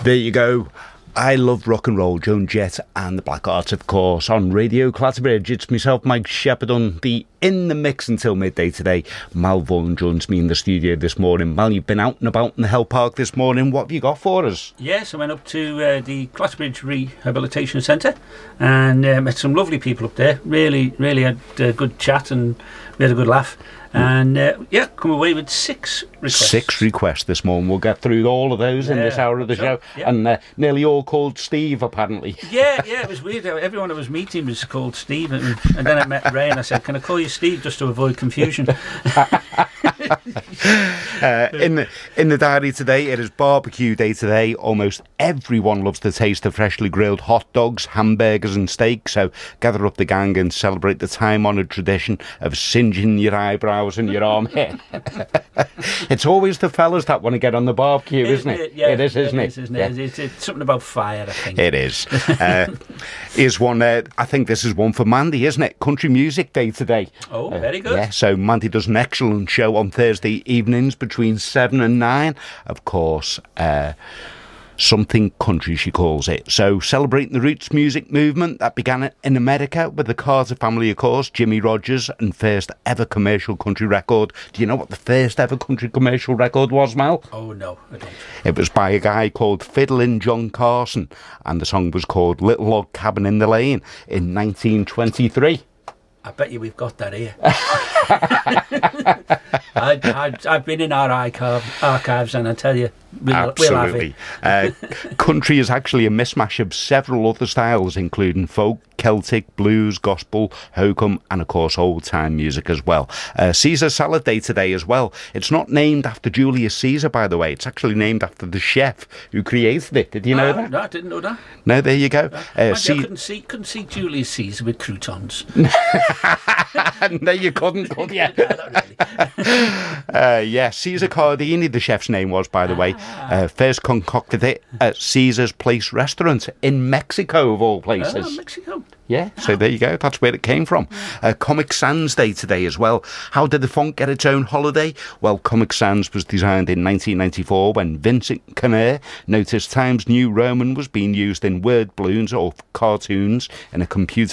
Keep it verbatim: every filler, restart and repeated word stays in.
There you go. I love rock and roll, Joan Jett and the Black Arts, of course, on Radio Clatterbridge. It's myself, Mike Shepherd, on the In the Mix until midday today. Mal Vaughan joins me in the studio this morning. Mal, you've been out and about in the Hell Park this morning. What have you got for us? Yes, I went up to uh, the Clatterbridge Rehabilitation Centre and uh, met some lovely people up there. Really, really had a good chat and we had a good laugh. And uh, yeah, come away with six requests. Six requests this morning. We'll get through all of those yeah, in this hour of the sure. show. Yeah. And uh, nearly all called Steve, apparently. Yeah, yeah, it was weird. Everyone I was meeting was called Steve. And, and then I met Ray and I said, can I call you Steve just to avoid confusion? uh, in the in the diary today, it is barbecue day today. Almost everyone loves the taste of freshly grilled hot dogs, hamburgers and steak. So gather up the gang and celebrate the time-honoured tradition of singeing your eyebrows and your arm hair. It's always the fellas that want to get on the barbecue, isn't it? it? Yeah, it is, isn't it? it? Is, isn't yeah. it? It's, it's something about fire, I think. It is. Uh, here's one. Uh, I think this is one for Mandy, isn't it? Country Music Day today. Oh, uh, very good. Yeah. So Mandy does an excellent show on Thursday evenings between seven and nine. Of course. Uh, Something country, she calls it. So celebrating the roots music movement that began in America with the Carter family, of course, Jimmy Rogers, and first ever commercial country record. Do you know what the first ever country commercial record was, Mal? Oh, no, I don't. It was by a guy called Fiddlin' John Carson, and the song was called Little Log Cabin in the Lane in nineteen twenty-three. I bet you we've got that here. I, I, I've been in our archive, archives and I tell you, we'll, Absolutely. we'll have it. uh, country is actually a mismatch of several other styles, including folk, Celtic, blues, gospel, hokum, and of course old-time music as well. Uh, Caesar Salad Day today as well. It's not named after Julius Caesar, by the way. It's actually named after the chef who created it. Did you know oh, that? No, I didn't know that. No, there you go. Uh, uh, C- I couldn't see, couldn't see Julius Caesar with croutons. No, you couldn't, could you? No, not really. uh, yeah, Caesar Cardini, the chef's name was, by the way, uh, first concocted it at Caesar's Place restaurant in Mexico, of all places. Oh, Mexico. Yeah, so there you go. That's where it came from. Uh, Comic Sans Day today as well. How did the funk get its own holiday? Well, Comic Sans was designed in nineteen ninety-four when Vincent Kenner noticed Times New Roman was being used in word balloons or cartoons in a computer